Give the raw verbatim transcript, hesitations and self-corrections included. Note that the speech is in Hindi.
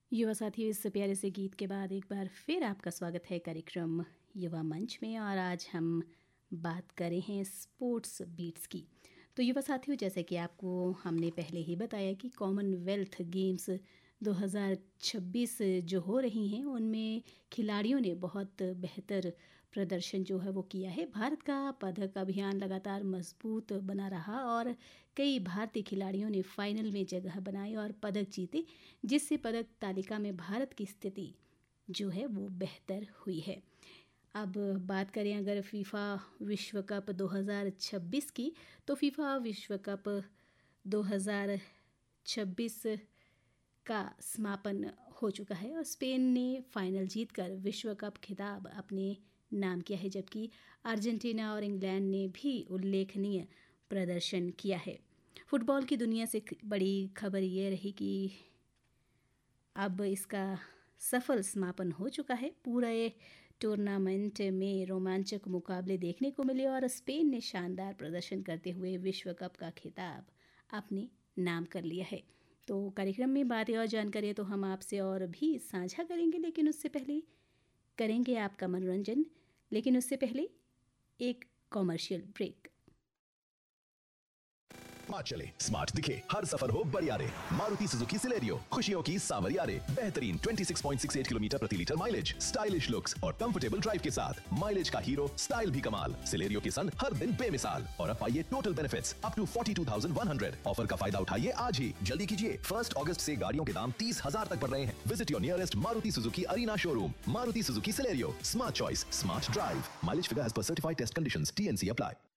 युवा साथियों, इस प्यारे से गीत के बाद एक बार फिर आपका स्वागत है कार्यक्रम युवा मंच में। और आज हम बात कर रहे हैं स्पोर्ट्स बीट्स की। तो युवा साथियों, जैसे कि आपको हमने पहले ही बताया कि कॉमनवेल्थ गेम्स दो हज़ार छब्बीस जो हो रही हैं उनमें खिलाड़ियों ने बहुत बेहतर प्रदर्शन जो है वो किया है। भारत का पदक अभियान लगातार मजबूत बना रहा और कई भारतीय खिलाड़ियों ने फाइनल में जगह बनाई और पदक जीते, जिससे पदक तालिका में भारत की स्थिति जो है वो बेहतर हुई है। अब बात करें अगर फीफा विश्व कप दो हज़ार छब्बीस की, तो फीफा विश्व कप दो हज़ार छब्बीस का समापन हो चुका है और स्पेन ने फाइनल जीतकर विश्व कप खिताब अपने नाम किया है, जबकि अर्जेंटीना और इंग्लैंड ने भी उल्लेखनीय प्रदर्शन किया है। फुटबॉल की दुनिया से बड़ी खबर ये रही कि अब इसका सफल समापन हो चुका है। पूरे टूर्नामेंट में रोमांचक मुकाबले देखने को मिले और स्पेन ने शानदार प्रदर्शन करते हुए विश्व कप का खिताब अपने नाम कर लिया है। तो कार्यक्रम में बातें और जानकारी तो हम आपसे और भी साझा करेंगे, लेकिन उससे पहले करेंगे आपका मनोरंजन। लेकिन उससे पहले एक कॉमर्शियल ब्रेक। स्मार्ट चले, स्मार्ट दिखे, हर सफर हो बढ़िया रे। मारुति सुजुकी सिलेरियो, खुशियों की सावरिया रे। बेहतरीन छब्बीस पॉइंट छह आठ किलोमीटर प्रति लीटर माइलेज, स्टाइलिश लुक्स और कंफर्टेबल ड्राइव के साथ। माइलेज का हीरो, स्टाइल भी कमाल। सिलेरियो के संग हर दिन बेमिसाल। और अब पाइए टोटल बेनिफिट्स अप टू बयालीस हज़ार एक सौ। ऑफर का फायदा उठाइए आज ही, जल्दी कीजिए। फर्स्ट अगस्त से गाड़ियों के दाम तीस हजार तक बढ़ रहे हैं। Visit your nearest Maruti Suzuki arena showroom. Maruti Suzuki Celerio, smart choice, smart drive. Mileage figure as per certified test conditions, T N C apply.